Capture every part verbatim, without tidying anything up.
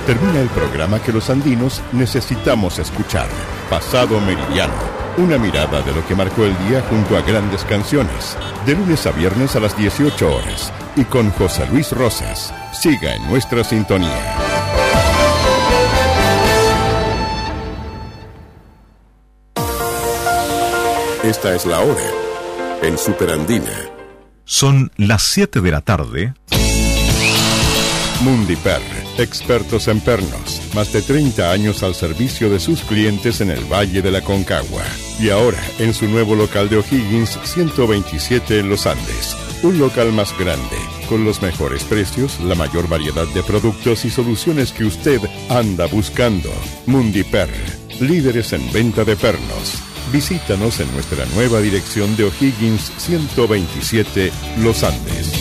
Termina el programa que los andinos necesitamos escuchar. Pasado Meridiano. Una mirada de lo que marcó el día junto a grandes canciones. De lunes a viernes a las dieciocho horas. Y con José Luis Rosas. Siga en nuestra sintonía. Esta es la hora. En Superandina. Son las siete de la tarde. Mundiper, expertos en pernos, más de treinta años al servicio de sus clientes en el Valle de la Concagua. Y ahora, en su nuevo local de O'Higgins, ciento veintisiete en Los Andes. Un local más grande, con los mejores precios, la mayor variedad de productos y soluciones que usted anda buscando. Mundiper, líderes en venta de pernos. Visítanos en nuestra nueva dirección de O'Higgins ciento veintisiete, Los Andes.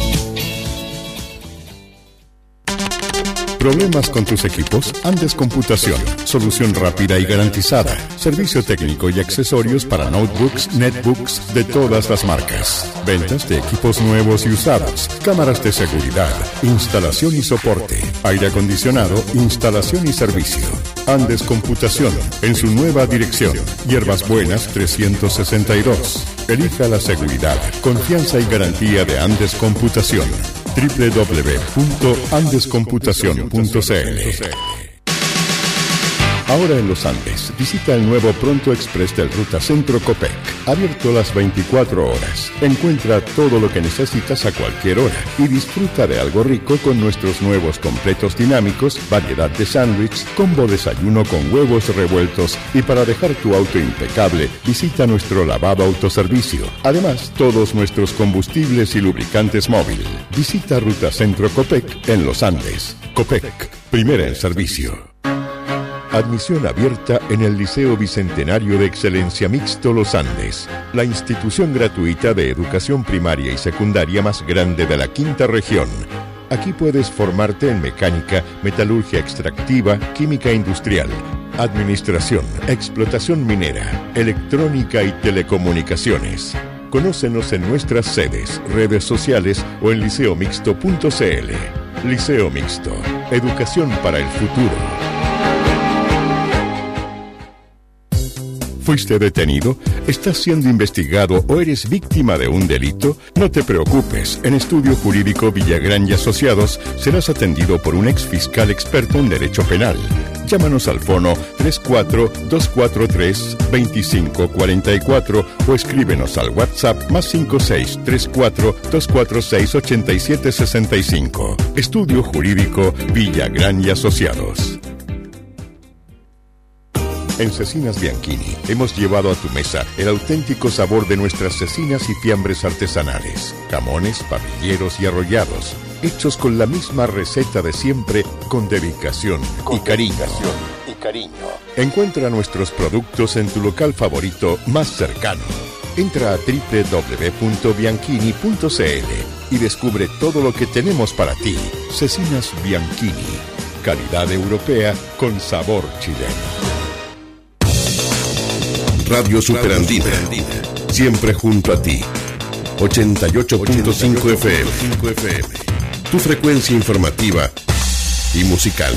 ¿Problemas con tus equipos? Andes Computación. Solución rápida y garantizada. Servicio técnico y accesorios para notebooks, netbooks de todas las marcas. Ventas de equipos nuevos y usados. Cámaras de seguridad. Instalación y soporte. Aire acondicionado. Instalación y servicio. Andes Computación. En su nueva dirección. Hierbas Buenas trescientos sesenta y dos. Elija la seguridad, confianza y garantía de Andes Computación. doble u doble u doble u punto andes computación punto c l. Ahora en Los Andes, visita el nuevo Pronto Express del Ruta Centro Copec. Abierto las veinticuatro horas. Encuentra todo lo que necesitas a cualquier hora y disfruta de algo rico con nuestros nuevos completos dinámicos, variedad de sándwich, combo desayuno con huevos revueltos y para dejar tu auto impecable, visita nuestro lavado autoservicio. Además, todos nuestros combustibles y lubricantes móvil. Visita Ruta Centro Copec en Los Andes. Copec, primera en servicio. Admisión abierta en el Liceo Bicentenario de Excelencia Mixto Los Andes, la institución gratuita de educación primaria y secundaria más grande de la quinta región. Aquí puedes formarte en mecánica, metalurgia extractiva, química industrial, administración, explotación minera, electrónica y telecomunicaciones. Conócenos en nuestras sedes, redes sociales o en liceo mixto punto c l. Liceo Mixto, educación para el futuro. ¿Fuiste detenido? ¿Estás siendo investigado o eres víctima de un delito? No te preocupes. En Estudio Jurídico Villagrán y Asociados serás atendido por un ex fiscal experto en derecho penal. Llámanos al fono tres cuatro dos cuatro tres, dos cinco cuatro cuatro o escríbenos al WhatsApp más cinco seis tres cuatro dos cuatro seis ocho siete seis cinco. Estudio Jurídico Villagrán y Asociados. En Cecinas Bianchini hemos llevado a tu mesa el auténtico sabor de nuestras cecinas y fiambres artesanales, jamones, parrilleros y arrollados, hechos con la misma receta de siempre, con dedicación, con y, cariño. dedicación y cariño. Encuentra nuestros productos en tu local favorito más cercano. Entra a doble u doble u doble u punto bianchini punto c l y descubre todo lo que tenemos para ti. Cecinas Bianchini, calidad europea con sabor chileno. Radio Superandina, siempre junto a ti. ochenta y ocho punto cinco F M. Tu frecuencia informativa y musical.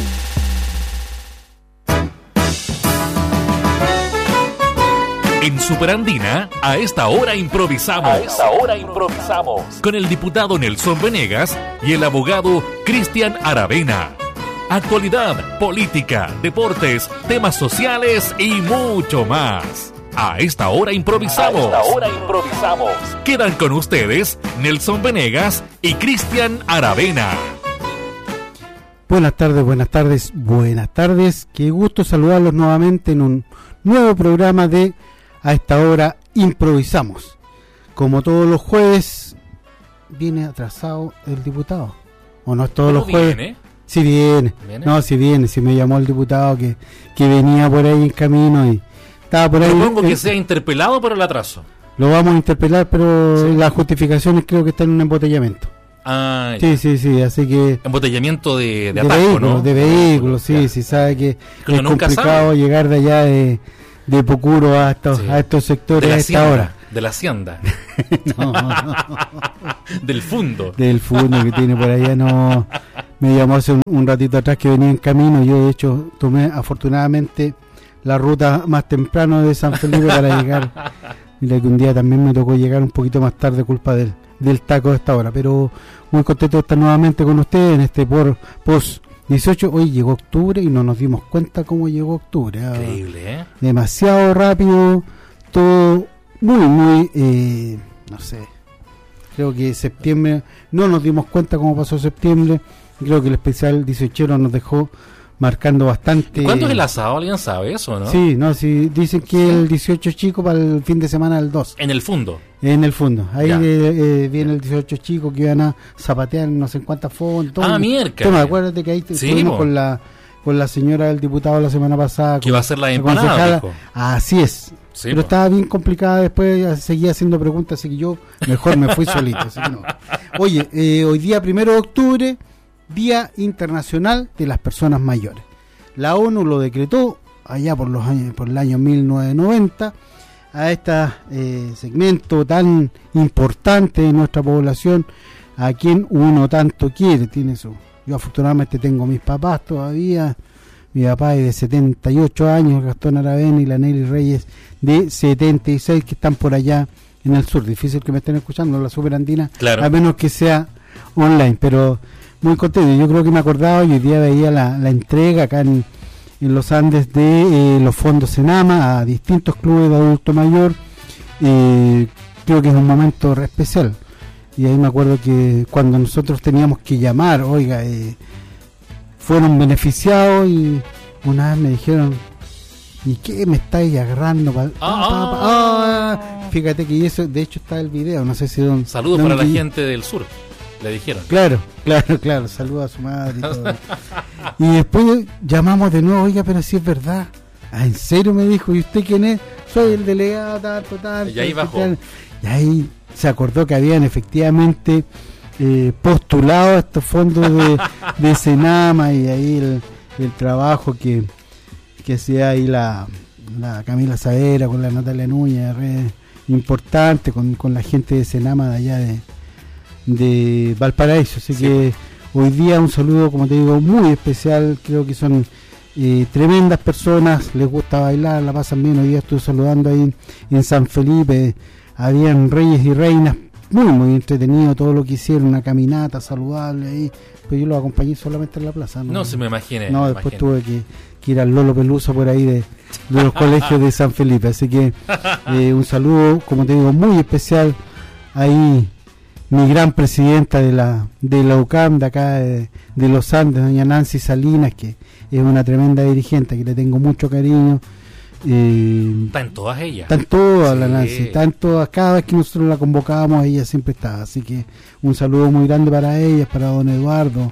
En Superandina, a esta hora improvisamos. A esta hora improvisamos. Con el diputado Nelson Venegas y el abogado Cristian Aravena. Actualidad, política, deportes, temas sociales y mucho más. A esta hora improvisamos. A esta hora improvisamos. Quedan con ustedes Nelson Venegas y Cristian Aravena. Buenas tardes, buenas tardes, buenas tardes. Qué gusto saludarlos nuevamente en un nuevo programa de A esta hora improvisamos. Como todos los jueves, viene atrasado el diputado. ¿O no es todos los jueves? Viene. Sí viene. ¿Viene? No, sí viene. Sí me llamó el diputado que, que venía por ahí en camino y estaba por ahí. Supongo eh, que sea interpelado por el atraso. Lo vamos a interpelar, pero sí. Las justificaciones creo que están en un embotellamiento. Ah, sí, ya. sí, sí, así que... Embotellamiento de, de, de atajo, vehículos, ¿no? De vehículos, sí, ya. Sí, sabe que Pero es nunca complicado sabe. llegar de allá de, de Pucuro a estos, sí. a estos sectores a esta hacienda, hora. De la hacienda. no, no. Del fondo. Del fondo que tiene por allá, no... me llamó hace un, un ratito atrás que venía en camino. Yo de hecho tomé afortunadamente la ruta más temprano de San Felipe para llegar. Mira que un día también me tocó llegar un poquito más tarde culpa del, del taco de esta hora, pero muy contento de estar nuevamente con ustedes en este por post dieciocho. Hoy llegó octubre y no nos dimos cuenta cómo llegó octubre. ¿eh? Increíble, ¿eh? Demasiado rápido, todo muy, muy, eh, no sé, creo que septiembre, no nos dimos cuenta cómo pasó septiembre. Creo que el especial dieciochero nos dejó marcando bastante. ¿Y cuándo es el asado? ¿Alguien sabe eso, no? Sí, no, sí, dicen que el dieciocho chico para el fin de semana del dos. En el fondo. En el fondo. Ahí Ya. eh, eh, viene el dieciocho chico que iban a zapatear no sé en cuántas fondos. Ah, miércoles. Toma, acuérdate que ahí Sí, estuvimos po. con la con la señora del diputado la semana pasada. Que con va a ser la la empanada, concejala. dijo. Así es. Sí, Pero po. estaba bien complicada, después seguía haciendo preguntas, así que yo mejor me fui solito. Así que no. Oye, eh, hoy día primero de octubre, Día Internacional de las Personas Mayores. La ONU lo decretó allá por los años, por el año mil novecientos noventa, a este eh, segmento tan importante de nuestra población, a quien uno tanto quiere. Tiene su, yo afortunadamente tengo mis papás todavía. Mi papá es de setenta y ocho años, Gastón Aravena, y la Nelly Reyes de setenta y seis, que están por allá en el sur. Difícil que me estén escuchando, la superandina, Claro. a menos que sea online, pero muy contento. Yo creo que me acordaba y hoy día veía la, la entrega acá en, en los Andes de eh, los fondos Senama a distintos clubes de adulto mayor. Eh, creo que es un momento re especial. Y ahí me acuerdo que cuando nosotros teníamos que llamar, oiga, eh, fueron beneficiados y una vez me dijeron, ¿y qué me estáis agarrando? Pa, Ah, pa, pa, pa? Ah, fíjate que eso, de hecho está el video, no sé si don, Saludos don para la Guille- gente del sur, le dijeron. Claro, claro, claro, saludos a su madre y todo. Y después llamamos de nuevo, oiga, pero si es verdad. Ah, ¿en serio? Me dijo, ¿y usted quién es? Soy el delegado, tanto, tanto. Y ahí bajó. Y ahí se acordó que habían efectivamente eh, postulado a estos fondos de, de Senama, y ahí el, el trabajo que, que hacía ahí la, la Camila Saavedra con la Natalia Núñez, re importante, con, con la gente de Senama de allá de, de Valparaíso. Así Sí. que hoy día un saludo, como te digo, muy especial. Creo que son eh, tremendas personas, les gusta bailar, la pasan bien. Hoy día estuve saludando ahí en, en San Felipe, habían reyes y reinas, muy muy entretenido todo lo que hicieron, una caminata saludable ahí, pero yo los acompañé solamente en la plaza. No, No se me imagine. no, me después imagino. tuve que, que ir al Lolo Peluso por ahí de, de los colegios de San Felipe. Así que eh, un saludo, como te digo, muy especial. Ahí mi gran presidenta de la de la U C A M, de acá de, de los Andes, doña Nancy Salinas, que es una tremenda dirigente, que le tengo mucho cariño. Eh, Está en todas ellas. están todas, Sí. la Nancy, están todas, cada vez que nosotros la convocábamos ella siempre estaba, así que un saludo muy grande para ella, para don Eduardo,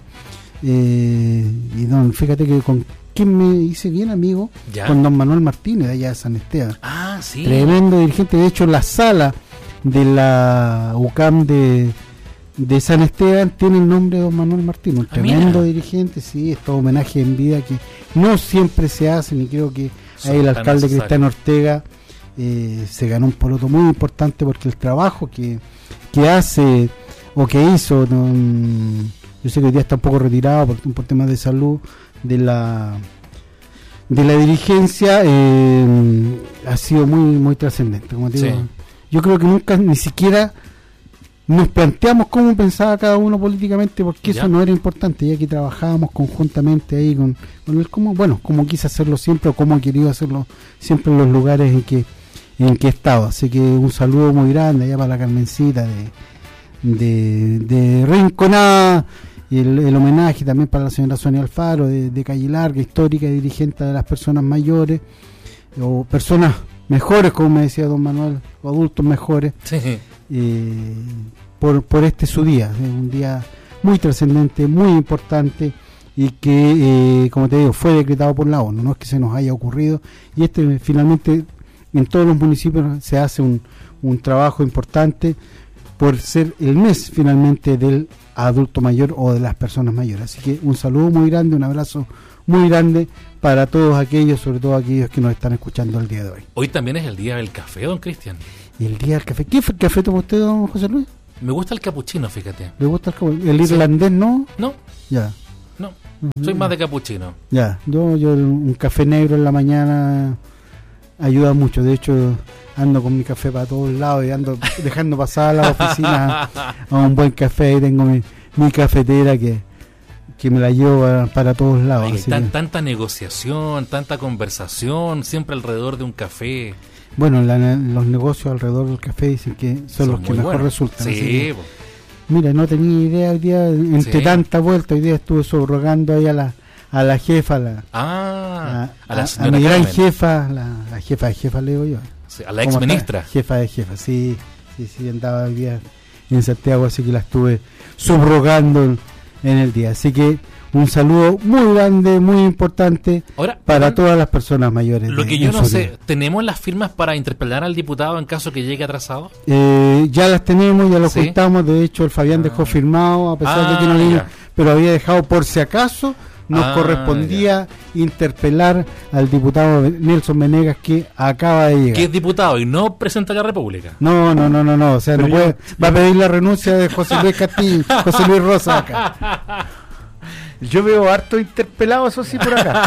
eh, y don, fíjate que con quien me hice bien amigo, ¿Ya? con don Manuel Martínez de allá de San Esteban, Ah, sí. tremendo dirigente. De hecho la sala de la U C A M de, de San Esteban tiene el nombre de don Manuel Martínez, un Ah, tremendo mira. dirigente. Sí, estos homenajes en vida que no siempre se hacen, y creo que Son ahí el tan alcalde necesarios. Cristian Ortega eh, se ganó un poroto muy importante, porque el trabajo que, que hace o que hizo, don- yo sé que hoy día está un poco retirado por, por temas de salud de la de la dirigencia, eh, ha sido muy muy trascendente, como te Sí. digo. Yo creo que nunca ni siquiera nos planteamos cómo pensaba cada uno políticamente, porque Ya. eso no era importante, ya que trabajábamos conjuntamente ahí con, con él, como bueno, como quise hacerlo siempre, o como he querido hacerlo siempre en los lugares en que en que he estado. Así que un saludo muy grande allá para la Carmencita de de, de Rinconada, y el, el homenaje también para la señora Sonia Alfaro de, de Calle Larga, histórica dirigente de las personas mayores, o personas mejores, como me decía don Manuel, o adultos mejores, Sí. eh, por, por este su día, es un día muy trascendente, muy importante, y que, eh, como te digo, fue decretado por la ONU, no es que se nos haya ocurrido, y este finalmente en todos los municipios se hace un, un trabajo importante por ser el mes finalmente del adulto mayor o de las personas mayores. Así que un saludo muy grande, un abrazo muy grande para todos aquellos, sobre todo aquellos que nos están escuchando el día de hoy. Hoy también es el día del café, don Cristian. Y el día del café, ¿qué fue- café toma usted, don José Luis? Me gusta el capuchino, fíjate. ¿Le gusta el, café? El Sí. irlandés, no? No, Ya. Soy más de capuchino. Ya, yo, yo un café negro en la mañana ayuda mucho. De hecho, ando con mi café para todos lados y ando dejando pasar a la oficina a un buen café. Y tengo mi, mi cafetera que, que me la llevo a, para todos lados. Ay, así tan, que, tanta negociación, tanta conversación, siempre alrededor de un café. bueno, la, los negocios alrededor del café dicen que son, Son los que muy mejor buenos. resultan. así Sí, que, po. mira, no tenía idea hoy día, entre Sí. tanta vuelta, hoy día estuve subrogando ahí a la, a la jefa, la, Ah, a, a la a- a señora mi gran Carmen. jefa, la, la jefa de jefa, le digo yo. Sí, a la ¿Cómo ex ministra. está? Jefa de jefa, sí, sí, sí, andaba hoy día en Santiago, así que la estuve subrogando en, en el día. Así que un saludo muy grande, muy importante Ahora, para Juan, todas las personas mayores. lo de- que yo en no Soria. sé, ¿tenemos las firmas para interpelar al diputado en caso que llegue atrasado? Eh, ya las tenemos, ya lo ¿Sí? juntamos, de hecho el Fabián Ah. dejó firmado, a pesar de que no Ah, vino, ya. pero había dejado por si acaso, nos Ah, correspondía interpelar al diputado Nelson Venegas que acaba de llegar. Que es diputado y no presidente de la República. No, no, no, no, no, o sea, no Pero puede, va a pedir la renuncia de José Luis Castillo, José Luis Rosa acá. Yo veo harto interpelado, eso sí, por acá.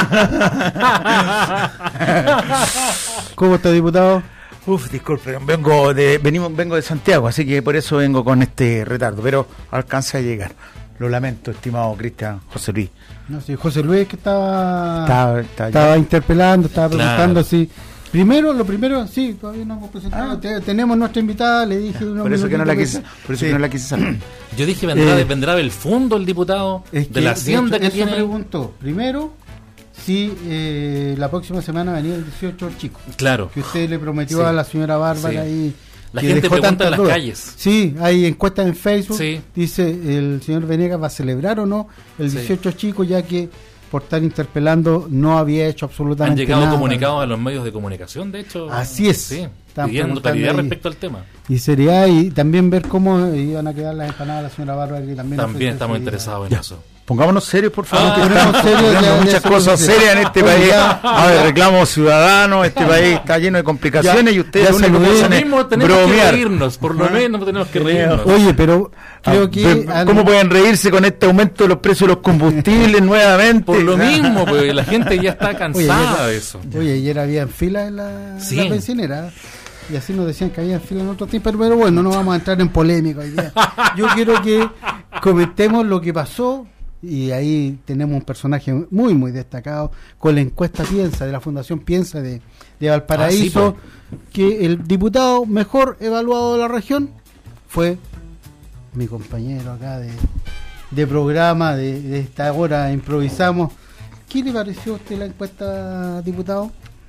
¿Cómo está, diputado? Uf, disculpe, vengo de, venimos, vengo de Santiago, así que por eso vengo con este retardo, pero alcanza a llegar. Lo lamento, estimado Cristian José Luis. No sé, José Luis que estaba Está- está estaba ya. interpelando, estaba Claro. preguntando si primero, lo primero, sí, todavía no hemos presentado, Ah. te- tenemos nuestra invitada, le dije unos Por eso que no la minutitos quise, por eso sí. que no la quise sacar. Yo dije, vendrá, Eh, vendrá del fondo el diputado, Es de que, la de hacienda hecho, que eso tiene. preguntó. Primero, si eh, la próxima semana venía el dieciocho chico, Claro. que usted le prometió Sí. a la señora Bárbara Sí. y La que gente dejó pregunta tantas en las dudas. calles. Sí, hay encuestas en Facebook. Sí. Dice el señor Venegas va a celebrar o no el Sí. dieciocho chico, ya que por estar interpelando no había hecho Han absolutamente llegado nada. comunicados a los medios de comunicación, de hecho. Así es. Sí, Están pidiendo preguntando claridad ahí. respecto al tema. Y seriedad, y también ver cómo iban a quedar las empanadas de la señora Bárbara, que también También ofreció estamos esa idea. interesados en Ya. eso. Pongámonos serios, por favor. Ah, que ponemos estamos serios, ocurriendo ya- ya muchas se lo cosas dice. serias en este Oye, país. ya- A ver, reclamos ciudadanos, este país está lleno de complicaciones Ya- y ustedes ya lo único saludé. que Por lo hacen es mismo tenemos que bromear. reírnos, por lo menos tenemos que reírnos. Oye, pero creo Ah, que pero, han- ¿cómo pueden reírse con este aumento de los precios de los combustibles nuevamente? Por lo Ah. mismo, pues la gente ya está cansada Oye, de eso. Oye, ayer había en fila en la, Sí. la bencinera. Y así nos decían que había en fila en otro tiempo. Pero bueno, no vamos a entrar en polémica hoy día. Yo quiero que comentemos lo que pasó. Y ahí tenemos un personaje muy, muy destacado con la encuesta Piensa, de la Fundación Piensa de, de Valparaíso. Ah, Que el diputado mejor evaluado de la región fue mi compañero acá de, de programa, de, de esta hora improvisamos. ¿Qué le pareció a usted la encuesta, diputado?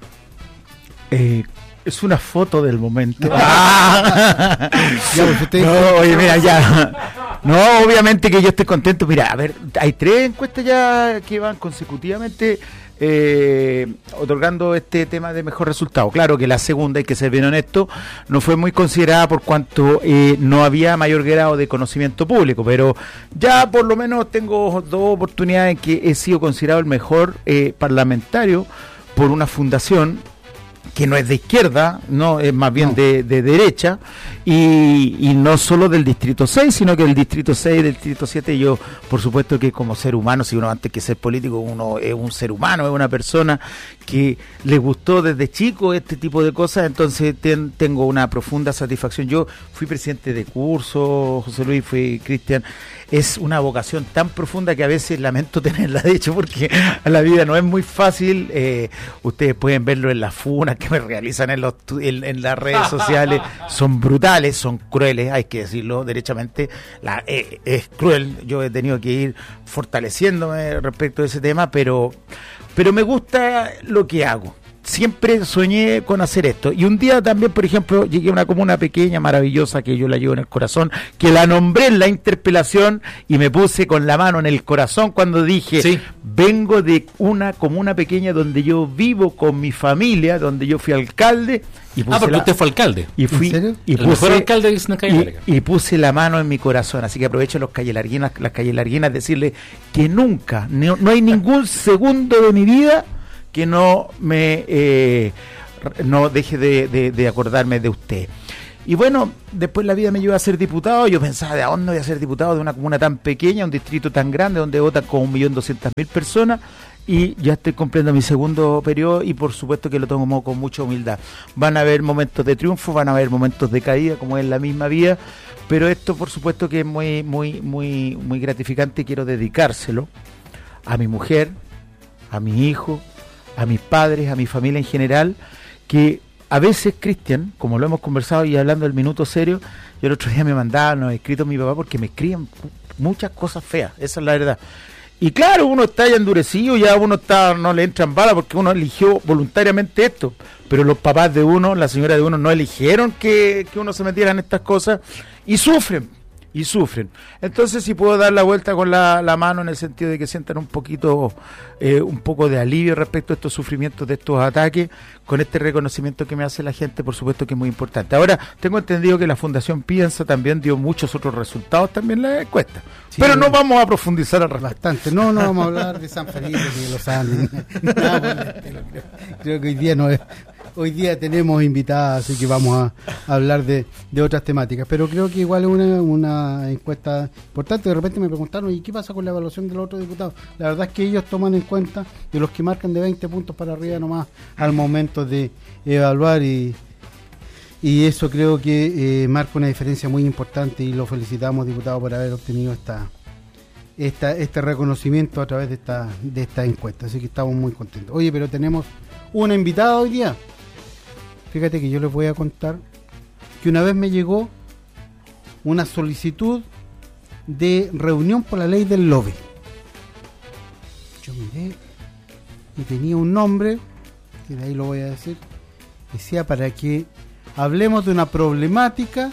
Eh, es una foto del momento. Ya, pues usted- No, oye, mira, ya. No, obviamente que yo estoy contento. Mira, a ver, hay tres encuestas ya que van consecutivamente eh, otorgando este tema de mejor resultado. Claro que la segunda, hay que ser bien honesto, no fue muy considerada por cuanto eh, no había mayor grado de conocimiento público, pero ya por lo menos tengo dos oportunidades en que he sido considerado el mejor eh, parlamentario por una fundación que no es de izquierda, no es más bien No. de, de derecha, y, y no solo del Distrito seis, sino que del Distrito seis, del Distrito siete, yo, por supuesto que como ser humano, si uno antes que ser político, uno es un ser humano, es una persona que le gustó desde chico este tipo de cosas, entonces ten- tengo una profunda satisfacción. Yo fui presidente de curso, José Luis, fui Cristian, es una vocación tan profunda que a veces lamento tenerla, de hecho, porque la vida no es muy fácil. Eh, ustedes pueden verlo en las funas que me realizan en, los, tu- en, en las redes sociales, son brutales, son crueles, hay que decirlo derechamente. La, eh, es cruel, yo he tenido que ir fortaleciéndome respecto a ese tema, pero, pero me gusta lo que hago. Siempre soñé con hacer esto. Y un día también, por ejemplo, llegué a una comuna pequeña, maravillosa, que yo la llevo en el corazón, que la nombré en la interpelación y me puse con la mano en el corazón cuando dije, Sí. vengo de una comuna pequeña donde yo vivo con mi familia, donde yo fui alcalde. Y puse Ah, porque la- usted fue alcalde. y fui, ¿En serio? y El mejor puse, alcalde de Isla Calle Larga. y, y puse la mano en mi corazón, así que aprovecho los calles larguinas, las calles larguinas, decirle que nunca, no, no hay ningún segundo de mi vida que no me eh, no deje de, de- de acordarme de usted. Y bueno, después la vida me llevó a ser diputado. Yo pensaba, ¿de dónde voy a ser diputado de una comuna tan pequeña, un distrito tan grande, donde votan como un millón doscientas mil personas? Y ya estoy cumpliendo mi segundo periodo y por supuesto que lo tomo con mucha humildad. Van a haber momentos de triunfo, van a haber momentos de caída, como es la misma vida, pero esto por supuesto que es muy, muy, muy, muy gratificante y quiero dedicárselo a mi mujer, a mi hijo, a mis padres, a mi familia en general, que a veces, Cristian, como lo hemos conversado y hablando del minuto serio, yo el otro día me mandaban los escritos mi papá porque me escriben muchas cosas feas, esa es la verdad. Y claro, uno está ya endurecido, ya uno está no le entran balas porque uno eligió voluntariamente esto, pero los papás de uno, la señora de uno no eligieron que, que uno se metiera en estas cosas y sufren. Y sufren. Entonces, si puedo dar la vuelta con la, la mano en el sentido de que sientan un poquito, eh, un poco de alivio respecto a estos sufrimientos, de estos ataques, con este reconocimiento que me hace la gente, por supuesto que es muy importante. Ahora, tengo entendido que la Fundación Piensa también dio muchos otros resultados también en la encuesta. Sí, pero no vamos a profundizar al respecto. Bastante. No, no vamos a hablar de San Felipe, de los Andes. Nada por el estilo, creo. Creo que hoy día no es... Hoy día tenemos invitadas, así que vamos a, a hablar de, de otras temáticas, pero creo que igual es una, una encuesta importante. De repente me preguntaron, ¿y qué pasa con la evaluación de los otros diputados? La verdad es que ellos toman en cuenta de los que marcan de veinte puntos para arriba nomás al momento de evaluar, y, y eso creo que eh, marca una diferencia muy importante, y lo felicitamos, diputado, por haber obtenido esta, esta este reconocimiento a través de esta, de esta encuesta, así que estamos muy contentos. Oye, pero tenemos una invitada hoy día. Fíjate que yo les voy a contar que una vez me llegó una solicitud de reunión por la ley del lobby. Yo miré y tenía un nombre, que de ahí lo voy a decir, decía para que hablemos de una problemática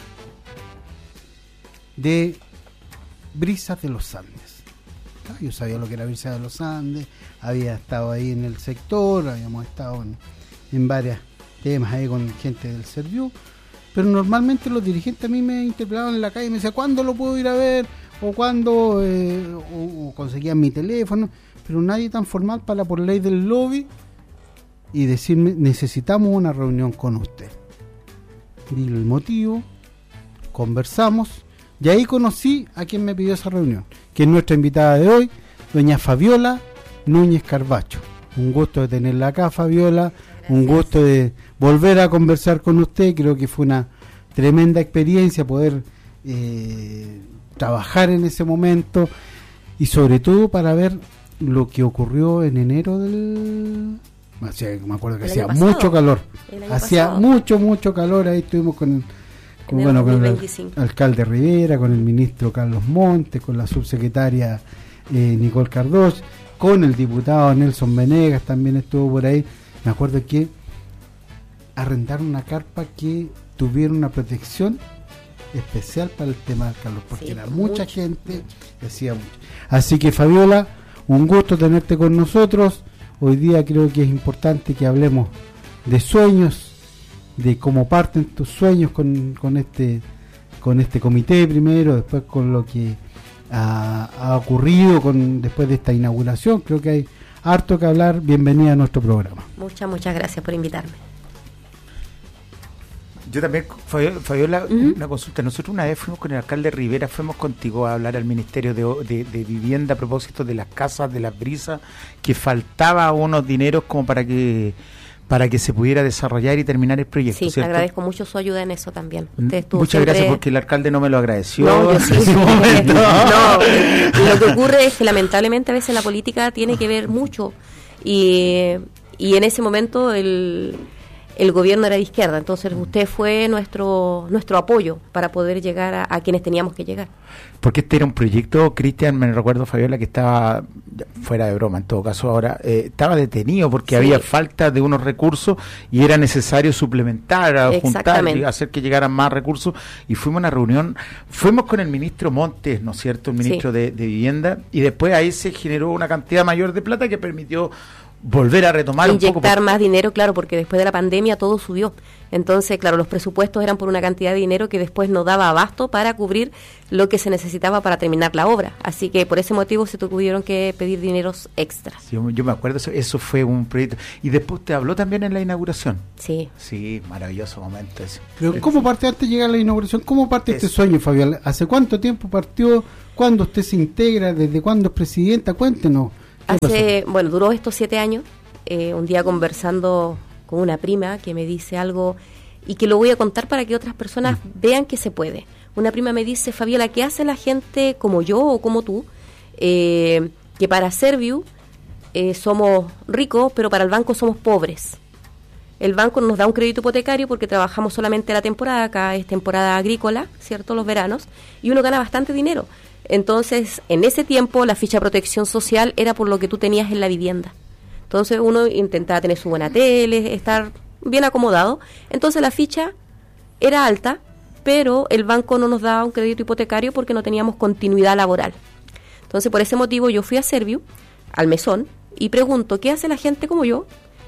de Brisas de los Andes. Yo sabía lo que era Brisas de los Andes, había estado ahí en el sector, habíamos estado en, en varias temas ahí con gente del Serviu, pero normalmente los dirigentes a mí me interpelaban en la calle y me decían ¿cuándo lo puedo ir a ver? o cuándo eh, o, o conseguían mi teléfono, pero nadie tan formal para por ley del lobby y decirme necesitamos una reunión con usted. Di el motivo, conversamos y ahí conocí a quien me pidió esa reunión, que es nuestra invitada de hoy, doña Fabiola Núñez Carbacho. Un gusto de tenerla acá, Fabiola. Gracias. Un gusto de volver a conversar con usted. Creo que fue una tremenda experiencia poder eh, trabajar en ese momento y sobre todo para ver lo que ocurrió en enero del... Hacía, me acuerdo que hacía mucho calor. Hacía pasado. mucho, mucho calor. Ahí estuvimos con, con, bueno, con el alcalde Rivera, con el ministro Carlos Montes, con la subsecretaria eh, Nicole Cardoz, con el diputado Nelson Venegas, también estuvo por ahí. Me acuerdo que arrendaron una carpa que tuviera una protección especial para el tema del calor, porque sí, era mucha mucho, gente, decía mucho. Así que Fabiola, un gusto tenerte con nosotros. Hoy día creo que es importante que hablemos de sueños, de cómo parten tus sueños con, con este con este comité primero, después con lo que ha, ha ocurrido con después de esta inauguración. Creo que hay harto que hablar. Bienvenida a nuestro programa. Muchas, muchas gracias por invitarme. Yo también, Fabiola, uh-huh. una consulta. Nosotros una vez fuimos con el alcalde Rivera, fuimos contigo a hablar al Ministerio de, de, de Vivienda a propósito de las casas, de las brisas, que faltaba unos dineros como para que para que se pudiera desarrollar y terminar el proyecto. Sí, ¿cierto? agradezco mucho su ayuda en eso también. Usted Muchas siempre... gracias, porque el alcalde no me lo agradeció. No, yo sí. En ese momento. No, lo que ocurre es que lamentablemente a veces la política tiene que ver mucho y, y en ese momento el... el gobierno era de izquierda, entonces usted fue nuestro nuestro apoyo para poder llegar a, a quienes teníamos que llegar. Porque este era un proyecto, Cristian, me recuerdo, Fabiola, que estaba, fuera de broma en todo caso ahora, eh, estaba detenido porque sí. había falta de unos recursos y era necesario suplementar, juntar y hacer que llegaran más recursos, y fuimos a una reunión, fuimos con el ministro Montes, ¿no es cierto?, el ministro sí. de, de Vivienda, y después ahí se generó una cantidad mayor de plata que permitió volver a retomar inyectar un poco por... más dinero, claro, porque después de la pandemia todo subió. Entonces, claro, los presupuestos eran por una cantidad de dinero que después no daba abasto para cubrir lo que se necesitaba para terminar la obra. Así que por ese motivo se tuvieron que pedir dineros extras. Yo, yo me acuerdo, eso, eso fue un proyecto. Y después te habló también en la inauguración. Sí. Sí, maravilloso momento ese. Pero ¿cómo parte antes de llegar a la inauguración? ¿Cómo parte este sueño, Fabián? ¿Hace cuánto tiempo partió? ¿Cuándo usted se integra? ¿Desde cuándo es presidenta? Cuéntenos. Hace, bueno, duró estos siete años. Eh, un día conversando con una prima que me dice algo y que lo voy a contar para que otras personas vean que se puede. Una prima me dice: Fabiola, ¿qué hace la gente como yo o como tú? Eh, que para Serviu eh, somos ricos, pero para el banco somos pobres. El banco nos da un crédito hipotecario porque trabajamos solamente la temporada, acá es temporada agrícola, ¿cierto? Los veranos, y uno gana bastante dinero. Entonces, en ese tiempo, la ficha de protección social era por lo que tú tenías en la vivienda. Entonces, uno intentaba tener su buena tele, estar bien acomodado. Entonces, la ficha era alta, pero el banco no nos daba un crédito hipotecario porque no teníamos continuidad laboral. Entonces, por ese motivo, yo fui a Serviu, al mesón, y pregunto: ¿qué hace la gente como yo,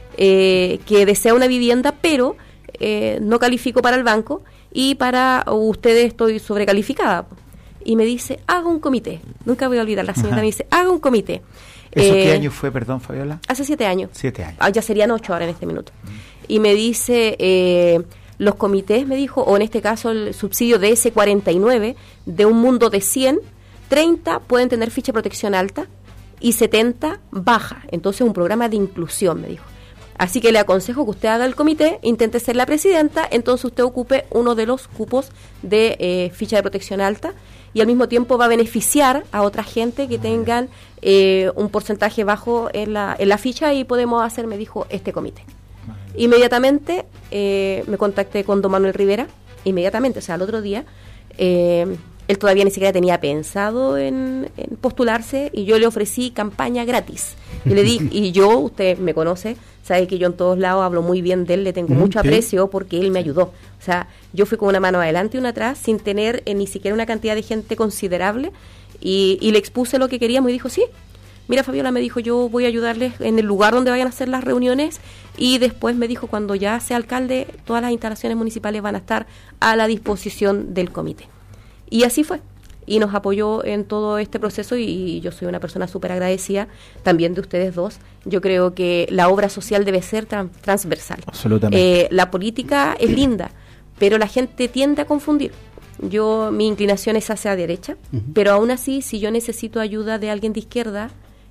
eh, que desea una vivienda, pero eh, no califico para el banco, y para ustedes estoy sobrecalificada? Y me dice: haga un comité. Nunca voy a olvidar, la señora me dice: haga un comité. ¿Eso eh, qué año fue, perdón, Fabiola? Hace siete años. Siete años. Ah, ya serían ocho ahora en este minuto. Mm. Y me dice, eh, los comités, me dijo, o en este caso el subsidio de ese cuarenta y nueve, de un mundo de cien, treinta pueden tener ficha de protección alta y setenta baja. Entonces, un programa de inclusión, me dijo. Así que le aconsejo que usted haga el comité, intente ser la presidenta, entonces usted ocupe uno de los cupos de eh, ficha de protección alta, y al mismo tiempo va a beneficiar a otra gente que tengan eh, un porcentaje bajo en la, en la ficha, y podemos hacer, me dijo, este comité. Inmediatamente eh, me contacté con don Manuel Rivera, inmediatamente, o sea, al otro día. Eh, él todavía ni siquiera tenía pensado en, en postularse, y yo le ofrecí campaña gratis. Y le dije, y yo, usted me conoce, sabe que yo en todos lados hablo muy bien de él, le tengo mucho aprecio porque él me ayudó. O sea, yo fui con una mano adelante y una atrás, sin tener eh, ni siquiera una cantidad de gente considerable, y, y le expuse lo que queríamos y dijo: sí, mira, Fabiola, me dijo, yo voy a ayudarles en el lugar donde vayan a hacer las reuniones, y después me dijo, cuando ya sea alcalde, todas las instalaciones municipales van a estar a la disposición del comité. Y así fue, y nos apoyó en todo este proceso, y, y yo soy una persona súper agradecida también de ustedes dos. Yo creo que la obra social debe ser tran- transversal. Absolutamente. Eh, la política es linda, pero la gente tiende a confundir. Yo, mi inclinación es hacia la derecha, uh-huh. pero aún así, si yo necesito ayuda de alguien de izquierda,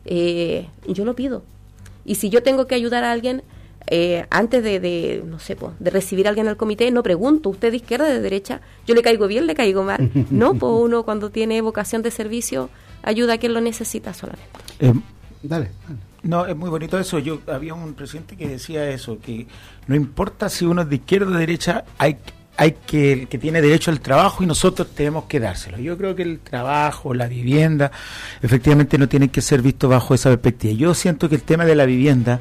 eh, yo lo pido. Y si yo tengo que ayudar a alguien, eh, antes de, de no sé, po, de recibir a alguien al comité, no pregunto, ¿usted de izquierda o de derecha? ¿Yo le caigo bien, le caigo mal? No, pues uno cuando tiene vocación de servicio, ayuda a quien lo necesita solamente. Eh, dale, dale. No, es muy bonito eso. Yo había un presidente que decía eso, que no importa si uno es de izquierda o de derecha, hay hay que que tiene derecho al trabajo y nosotros tenemos que dárselo. Yo creo que el trabajo, la vivienda, efectivamente no tienen que ser vistos bajo esa perspectiva. Yo siento que el tema de la vivienda,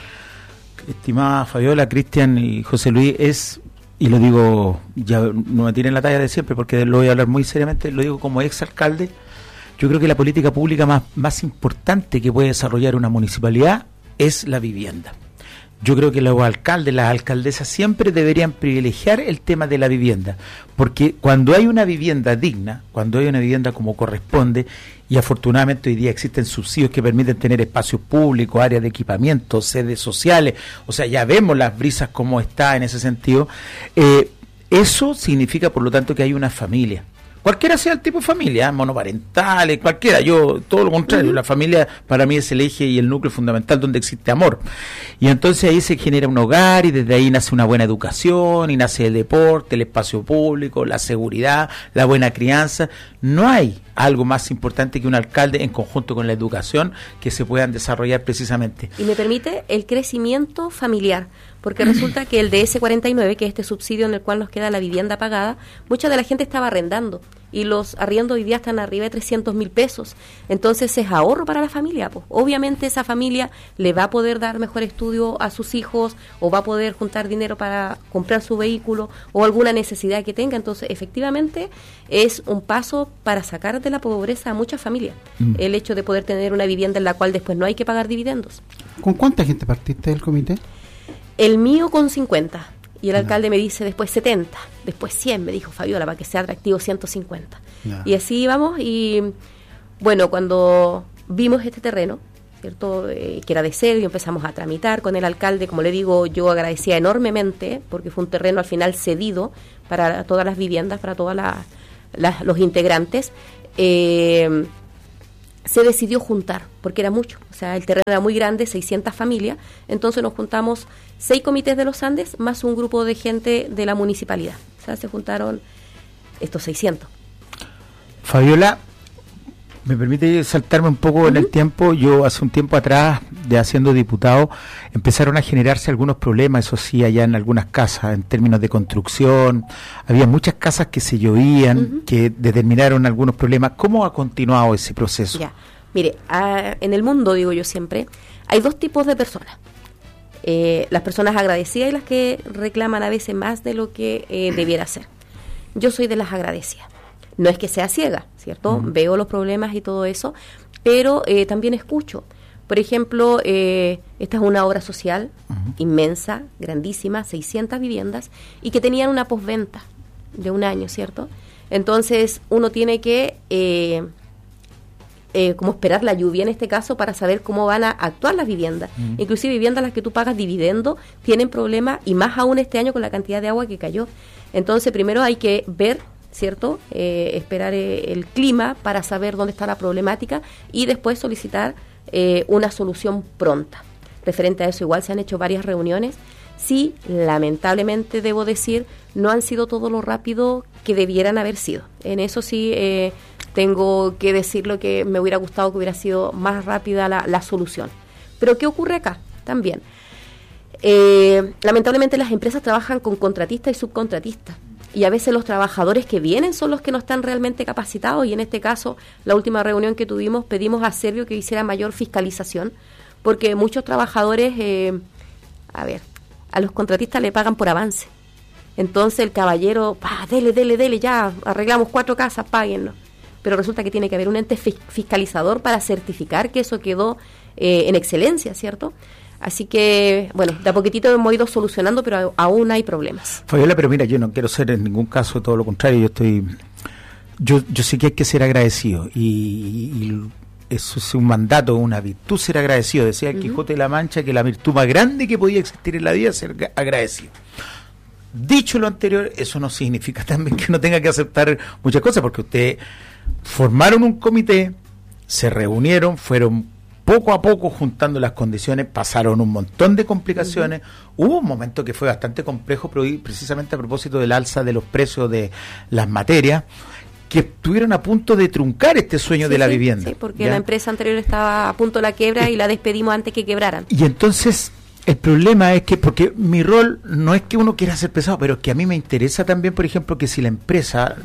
estimada Fabiola, Cristian y José Luis, es, y lo digo, ya no me tiren la talla de siempre porque lo voy a hablar muy seriamente, lo digo como ex alcalde. Yo creo que la política pública más, más importante que puede desarrollar una municipalidad es la vivienda. Yo creo que los alcaldes, las alcaldesas siempre deberían privilegiar el tema de la vivienda, porque cuando hay una vivienda digna, cuando hay una vivienda como corresponde, y afortunadamente hoy día existen subsidios que permiten tener espacios públicos, áreas de equipamiento, sedes sociales, o sea, ya vemos las brisas como está en ese sentido, eh, eso significa por lo tanto que hay una familia. Cualquiera sea el tipo de familia, monoparentales, cualquiera, yo todo lo contrario, uh-huh. La familia para mí es el eje y el núcleo fundamental donde existe amor, y entonces ahí se genera un hogar y desde ahí nace una buena educación y nace el deporte, el espacio público, la seguridad, la buena crianza. No hay algo más importante que un alcalde en conjunto con la educación que se puedan desarrollar precisamente. Y me permite el crecimiento familiar, porque resulta que el D S cuarenta y nueve, que es este subsidio en el cual nos queda la vivienda pagada, mucha de la gente estaba arrendando. y los arriendos hoy día están arriba de trescientos mil pesos. Entonces es ahorro para la familia, pues. Obviamente esa familia le va a poder dar mejor estudio a sus hijos, o va a poder juntar dinero para comprar su vehículo o alguna necesidad que tenga. Entonces efectivamente es un paso para sacar de la pobreza a muchas familias, mm. el hecho de poder tener una vivienda en la cual después no hay que pagar dividendos. ¿Con cuánta gente partiste del comité? El mío con cincuenta. Y el alcalde me dice después setenta, después cien, me dijo Fabiola, para que sea atractivo ciento cincuenta. Yeah. Y así íbamos, y bueno, cuando vimos este terreno, ¿cierto? Eh, que era de Servio, empezamos a tramitar con el alcalde. Como le digo, yo agradecía enormemente, porque fue un terreno al final cedido para todas las viviendas, para todos la, la, los integrantes. Eh, se decidió juntar, porque era mucho, o sea, el terreno era muy grande, seiscientas familias, entonces nos juntamos seis comités de los Andes, más un grupo de gente de la municipalidad, o sea, se juntaron estos seiscientos. Fabiola, ¿me permite saltarme un poco uh-huh. en el tiempo? Yo hace un tiempo atrás, de siendo diputado, empezaron a generarse algunos problemas, eso sí, allá en algunas casas, en términos de construcción. Había muchas casas que se llovían, uh-huh. que determinaron algunos problemas. ¿Cómo ha continuado ese proceso? Ya, mire, a, en el mundo, digo yo siempre, hay dos tipos de personas. Eh, las personas agradecidas y las que reclaman a veces más de lo que eh, debiera ser. Yo soy de las agradecidas. No es que sea ciega, ¿cierto? Uh-huh. Veo los problemas y todo eso, pero eh, también escucho. Por ejemplo, eh, esta es una obra social uh-huh. inmensa, grandísima, seiscientas viviendas, y que tenían una postventa de un año, ¿cierto? Entonces, uno tiene que eh, eh, como esperar la lluvia en este caso para saber cómo van a actuar las viviendas. Uh-huh. Inclusive viviendas a las que tú pagas dividendo tienen problemas, y más aún este año con la cantidad de agua que cayó. Entonces, primero hay que ver, ¿cierto? Eh, esperar eh, el clima para saber dónde está la problemática, y después solicitar eh, una solución pronta. Referente a eso, igual se han hecho varias reuniones. Sí, lamentablemente debo decir, no han sido todo lo rápido que debieran haber sido. En eso sí eh, tengo que decir lo que me hubiera gustado que hubiera sido más rápida la, la solución. Pero ¿qué ocurre acá? También, eh, lamentablemente las empresas trabajan con contratistas y subcontratistas. Y a veces los trabajadores que vienen son los que no están realmente capacitados, y en este caso, la última reunión que tuvimos, pedimos a Servio que hiciera mayor fiscalización, porque muchos trabajadores, eh, a ver, a los contratistas le pagan por avance. Entonces el caballero, pa, dele, dele, dele, ya, arreglamos cuatro casas, páguenlo. Pero resulta que tiene que haber un ente fiscalizador para certificar que eso quedó eh, en excelencia, ¿cierto? Así que, bueno, de a poquitito hemos ido solucionando, pero aún hay problemas. Fabiola, pero mira, yo no quiero ser en ningún caso todo lo contrario. Yo estoy, yo, yo sé que hay que ser agradecido, y, y eso es un mandato, una virtud, ser agradecido. Decía el uh-huh. Quijote de la Mancha que la virtud más grande que podía existir en la vida es ser agradecido. Dicho lo anterior, eso no significa también que no tenga que aceptar muchas cosas, porque ustedes formaron un comité, se reunieron, fueron poco a poco juntando las condiciones, pasaron un montón de complicaciones. Uh-huh. Hubo un momento que fue bastante complejo, precisamente a propósito del alza de los precios de las materias, que estuvieron a punto de truncar este sueño sí, de la sí, vivienda. Sí, porque ¿ya? La empresa anterior estaba a punto de la quiebra y la despedimos antes que quebraran. Y entonces el problema es que, porque mi rol no es que uno quiera ser pesado, pero que a mí me interesa también, por ejemplo, que si la empresa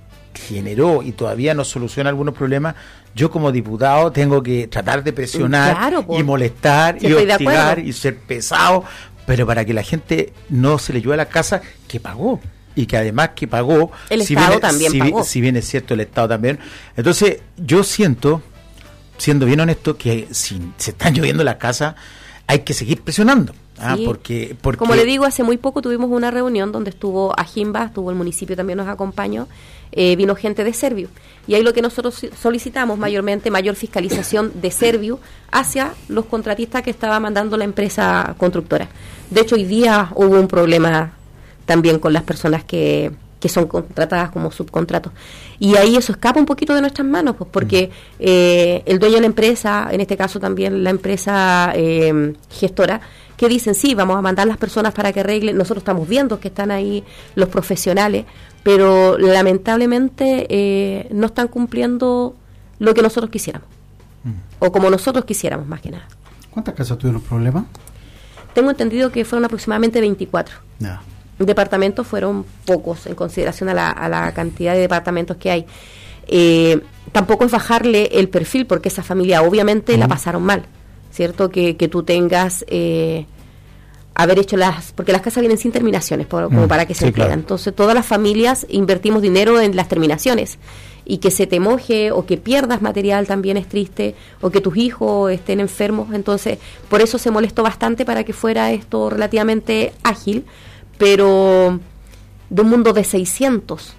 generó y todavía no soluciona algunos problemas, yo como diputado tengo que tratar de presionar claro, y molestar y hostigar y ser pesado, pero para que la gente no se le llueva la casa que pagó, y que además que pagó el si Estado bien, también si, pagó. Si bien es cierto, el Estado también. Entonces yo siento, siendo bien honesto, que si se están lloviendo las casas hay que seguir presionando. Ah, sí. porque, porque como le digo, hace muy poco tuvimos una reunión donde estuvo Ajimba, estuvo el municipio, también nos acompañó, eh, vino gente de Servio, y ahí lo que nosotros solicitamos mayormente, mayor fiscalización de Servio hacia los contratistas que estaba mandando la empresa constructora. De hecho, hoy día hubo un problema también con las personas que, que son contratadas como subcontratos, y ahí eso escapa un poquito de nuestras manos, pues porque eh, el dueño de la empresa, en este caso también la empresa eh, gestora, que dicen, sí, vamos a mandar las personas para que arreglen, nosotros estamos viendo que están ahí los profesionales, pero lamentablemente eh, no están cumpliendo lo que nosotros quisiéramos, mm. o como nosotros quisiéramos, más que nada. ¿Cuántas casas tuvieron problemas? Tengo entendido que fueron aproximadamente veinticuatro. Ya. departamentos fueron pocos en consideración a la, a la cantidad de departamentos que hay. Eh, tampoco es bajarle el perfil, porque esa familia obviamente uh-huh. la pasaron mal, ¿cierto? Que, que tú tengas... Eh, haber hecho las, porque las casas vienen sin terminaciones, por, como mm, para que se sí, entregan. Claro. Entonces, todas las familias invertimos dinero en las terminaciones, y que se te moje o que pierdas material también es triste, o que tus hijos estén enfermos. Entonces, por eso se molestó bastante para que fuera esto relativamente ágil, pero de un mundo de seiscientos.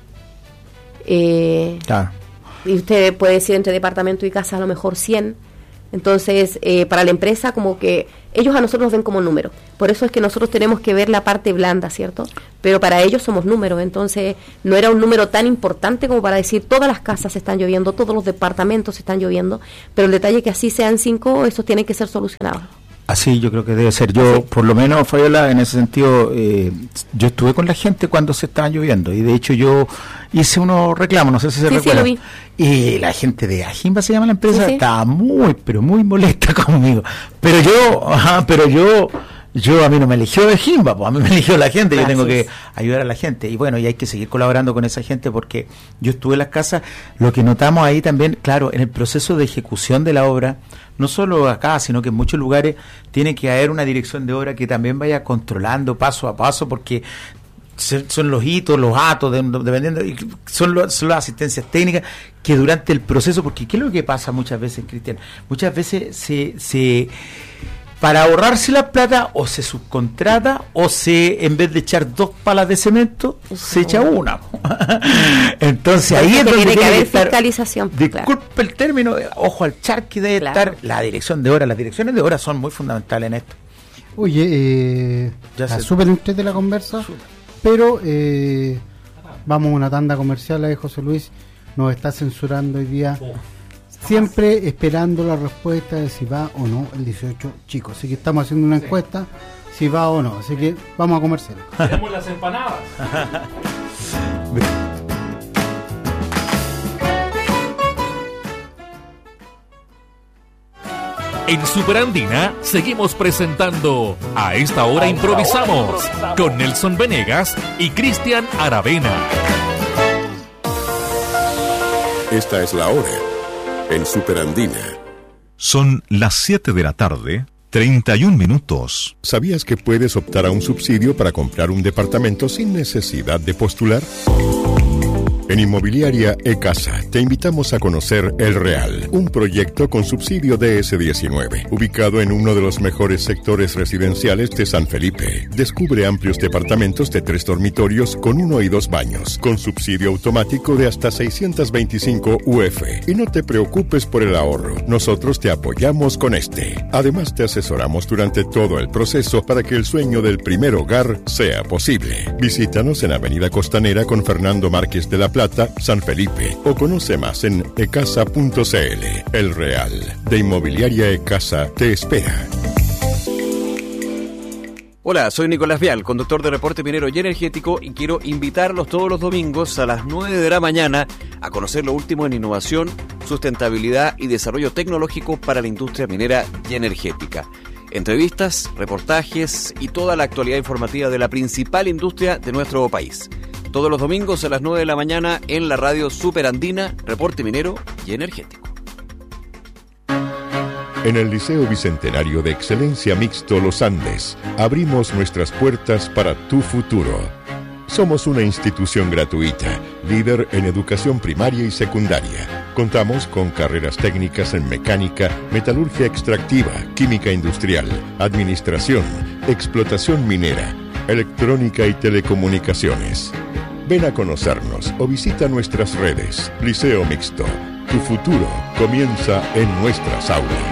Eh, claro. Y usted puede decir entre departamento y casa a lo mejor cien. Entonces, eh, para la empresa, como que ellos a nosotros nos ven como número. Por eso es que nosotros tenemos que ver la parte blanda, ¿cierto? Pero para ellos somos números. Entonces, no era un número tan importante como para decir todas las casas están lloviendo, todos los departamentos están lloviendo. Pero el detalle es que así sean cinco, esos tienen que ser solucionados. Así yo creo que debe ser. Yo, ¿sí? Por lo menos, Fabiola, en ese sentido, eh, yo estuve con la gente cuando se estaban lloviendo, y de hecho yo hice unos reclamos, no sé si se sí, recuerdan. Sí, lo vi. Y la gente de Ajimba, se llama la empresa, sí, sí. estaba muy, pero muy molesta conmigo. Pero yo, ajá, pero yo... Yo, a mí no me eligió de Jimba, pues a mí me eligió la gente. Gracias. Yo tengo que ayudar a la gente, y bueno, y hay que seguir colaborando con esa gente, porque yo estuve en las casas. Lo que notamos ahí también, claro, en el proceso de ejecución de la obra, no solo acá, sino que en muchos lugares tiene que haber una dirección de obra que también vaya controlando paso a paso, porque son los hitos, los atos, de, dependiendo, son, lo, son las asistencias técnicas que durante el proceso, porque ¿qué es lo que pasa muchas veces, Cristian? Muchas veces se... se para ahorrarse la plata, o se subcontrata, o se, en vez de echar dos palas de cemento, uh-huh. se echa una. Entonces ahí es donde tiene que haber estar, fiscalización. Disculpe claro. el término, ojo al charqui, debe claro. estar la dirección de obra. Las direcciones de obra son muy fundamentales en esto. Oye, eh, ya está súper usted de la conversa, super. pero eh, vamos a una tanda comercial. Ahí José Luis nos está censurando hoy día. Oh. Siempre esperando la respuesta de si va o no el dieciocho chicos. Así que estamos haciendo una encuesta si va o no. Así que vamos a comercial. Tenemos las empanadas. En Superandina seguimos presentando A Esta Hora Improvisamos con Nelson Venegas y Cristian Aravena. Esta es la hora en Superandina. Son las siete de la tarde, treinta y un minutos. ¿Sabías que puedes optar a un subsidio para comprar un departamento sin necesidad de postular? En Inmobiliaria E-Casa te invitamos a conocer El Real, un proyecto con subsidio D S diecinueve, ubicado en uno de los mejores sectores residenciales de San Felipe. Descubre amplios departamentos de tres dormitorios con uno y dos baños, con subsidio automático de hasta seiscientos veinticinco U F. Y no te preocupes por el ahorro, nosotros te apoyamos con este. Además te asesoramos durante todo el proceso para que el sueño del primer hogar sea posible. Visítanos en Avenida Costanera con Fernando Márquez de la Plata, San Felipe, o conoce más en ecasa punto c l. El Real de Inmobiliaria E-Casa te espera. Hola, soy Nicolás Vial, conductor de Reporte Minero y Energético, y quiero invitarlos todos los domingos a las nueve de la mañana a conocer lo último en innovación, sustentabilidad y desarrollo tecnológico para la industria minera y energética. Entrevistas, reportajes y toda la actualidad informativa de la principal industria de nuestro país. Todos los domingos a las nueve de la mañana en la radio Superandina, Reporte Minero y Energético. En el Liceo Bicentenario de Excelencia Mixto Los Andes, abrimos nuestras puertas para tu futuro. Somos una institución gratuita, líder en educación primaria y secundaria. Contamos con carreras técnicas en mecánica, metalurgia extractiva, química industrial, administración, explotación minera, electrónica y telecomunicaciones. Ven a conocernos o visita nuestras redes. Liceo Mixto. Tu futuro comienza en nuestras aulas.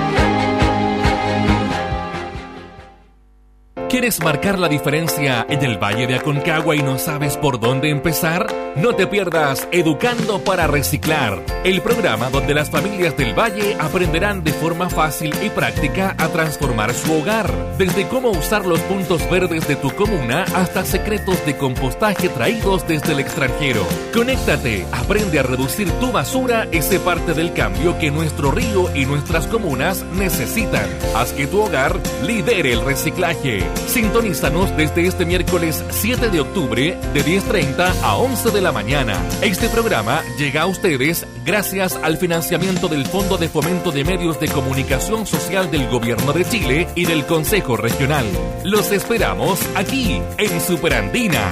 ¿Quieres marcar la diferencia en el Valle de Aconcagua y no sabes por dónde empezar? No te pierdas Educando para Reciclar, el programa donde las familias del Valle aprenderán de forma fácil y práctica a transformar su hogar. Desde cómo usar los puntos verdes de tu comuna hasta secretos de compostaje traídos desde el extranjero. Conéctate, aprende a reducir tu basura y sé parte del cambio que nuestro río y nuestras comunas necesitan. Haz que tu hogar lidere el reciclaje. Sintonízanos desde este miércoles siete de octubre de diez treinta a once de la mañana. Este programa llega a ustedes gracias al financiamiento del Fondo de Fomento de Medios de Comunicación Social del Gobierno de Chile y del Consejo Regional. Los esperamos aquí en Superandina.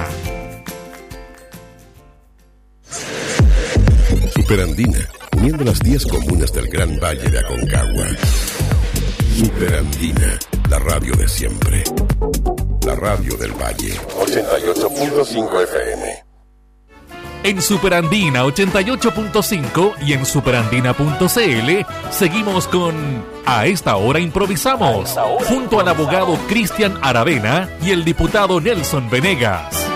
Superandina, uniendo las diez comunas del Gran Valle de Aconcagua. Superandina, la radio de siempre. La radio del Valle. ochenta y ocho punto cinco F M. En Superandina ochenta y ocho punto cinco y en superandina punto c l seguimos con A esta hora improvisamos, junto al abogado Cristian Aravena y el diputado Nelson Venegas.